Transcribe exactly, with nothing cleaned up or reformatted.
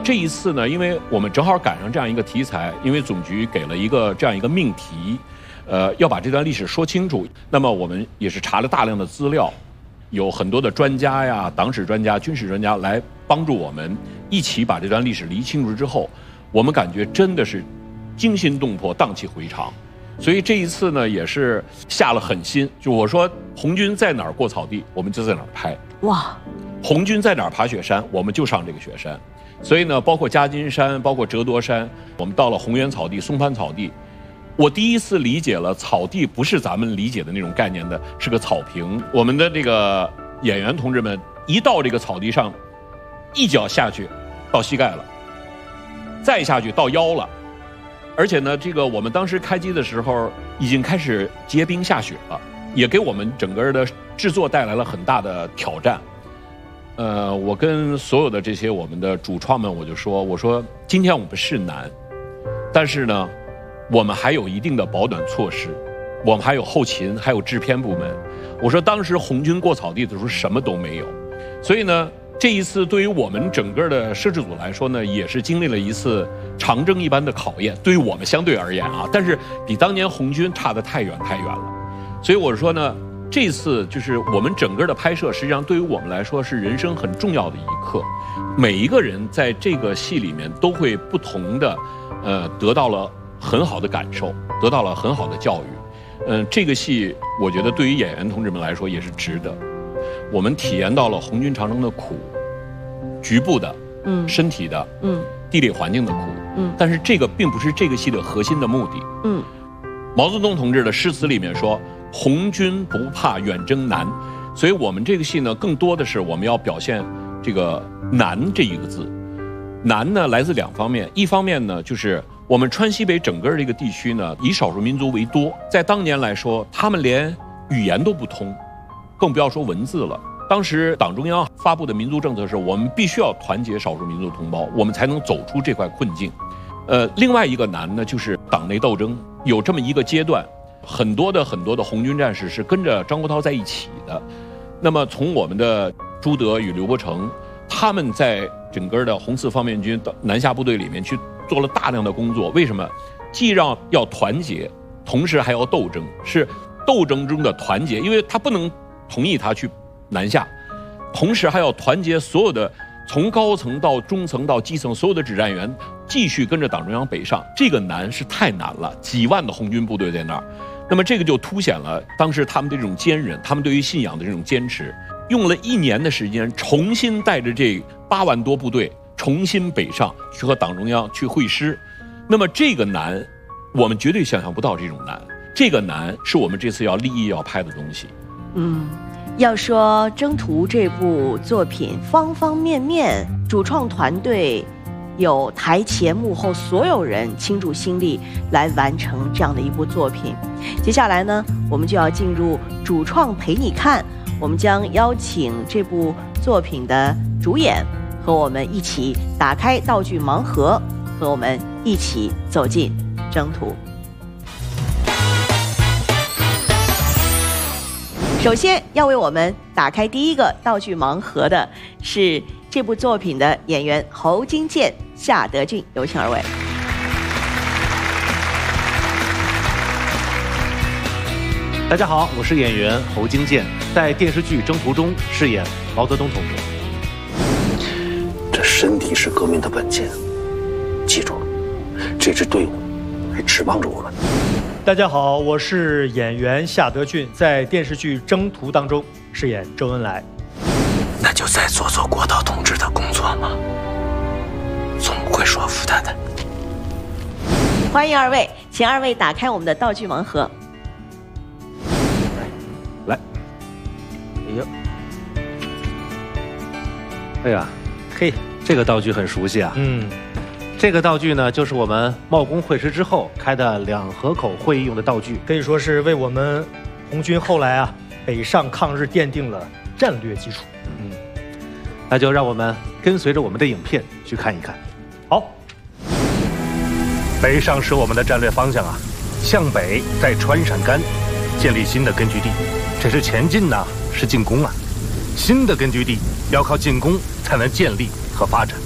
这一次呢，因为我们正好赶上这样一个题材，因为总局给了一个这样一个命题，呃，要把这段历史说清楚。那么我们也是查了大量的资料，有很多的专家呀、党史专家、军事专家来帮助我们一起把这段历史理清楚之后，我们感觉真的是惊心动魄、荡气回肠。所以这一次呢，也是下了狠心。就我说，红军在哪儿过草地，我们就在哪儿拍。哇！红军在哪儿爬雪山，我们就上这个雪山。所以呢，包括夹金山，包括折多山，我们到了红原草地、松潘草地，我第一次理解了草地不是咱们理解的那种概念的，是个草坪。我们的这个演员同志们一到这个草地上，一脚下去到膝盖了，再下去到腰了。而且呢，这个我们当时开机的时候已经开始结冰下雪了，也给我们整个的制作带来了很大的挑战。呃，我跟所有的这些我们的主创们，我就说，我说今天我们是难，但是呢，我们还有一定的保暖措施，我们还有后勤，还有制片部门。我说当时红军过草地的时候什么都没有，所以呢，这一次对于我们整个的摄制组来说呢，也是经历了一次长征一般的考验。对于我们相对而言啊，但是比当年红军差得太远太远了。所以我说呢，这次就是我们整个的拍摄，实际上对于我们来说是人生很重要的一刻。每一个人在这个戏里面都会不同的，呃，得到了很好的感受，得到了很好的教育。嗯、呃，这个戏我觉得对于演员同志们来说也是值得。我们体验到了红军长征的苦，局部的，嗯，身体的，嗯，地理环境的苦，嗯，但是这个并不是这个戏的核心的目的，嗯。毛泽东同志的诗词里面说，红军不怕远征难，所以我们这个戏呢，更多的是我们要表现这个难这一个字。难呢来自两方面，一方面呢就是我们川西北整个这个地区呢，以少数民族为多，在当年来说，他们连语言都不通，更不要说文字了。当时党中央发布的民族政策是，我们必须要团结少数民族同胞，我们才能走出这块困境。呃，另外一个难呢，就是党内斗争有这么一个阶段，很多的很多的红军战士是跟着张国焘在一起的。那么从我们的朱德与刘伯承，他们在整个的红四方面军南下部队里面去做了大量的工作。为什么？既让要团结，同时还要斗争，是斗争中的团结，因为他不能同意他去南下，同时还要团结所有的从高层到中层到基层所有的指战员，继续跟着党中央北上。这个难是太难了，几万的红军部队在那儿，那么这个就凸显了当时他们的这种坚韧，他们对于信仰的这种坚持。用了一年的时间，重新带着这八万多部队重新北上，去和党中央去会师。那么这个难，我们绝对想象不到这种难。这个难是我们这次要立意要拍的东西。 嗯。要说《征途》这部作品，方方面面，主创团队有台前幕后所有人倾注心力来完成这样的一部作品。接下来呢，我们就要进入主创陪你看，我们将邀请这部作品的主演和我们一起打开道具盲盒，和我们一起走进《征途》。首先要为我们打开第一个道具盲盒的是这部作品的演员侯金健、夏德俊，有请二位。 大家好，我是演员侯金健，在电视剧《征途》中饰演毛泽东同志。 这身体是革命的本钱，记住，这支队伍还指望着我们。 大家好，我是演员夏德俊，在电视剧《征途》当中饰演周恩来。 那就再做做国道同志的工作嘛，总不会说服他的。 欢迎二位，请二位打开我们的道具盲盒。 来，哎呀，哎呀，嘿，这个道具很熟悉啊。嗯。这个道具呢，就是我们茂工会师之后开的两河口会议用的道具， 可以说是为我们红军后来啊北上抗日奠定了战略基础。 嗯，那就让我们跟随着我们的影片去看一看。 好， 北上是我们的战略方向啊，向北在川陕甘建立新的根据地，这是前进呐，是进攻啊。新的根据地要靠进攻才能建立和发展。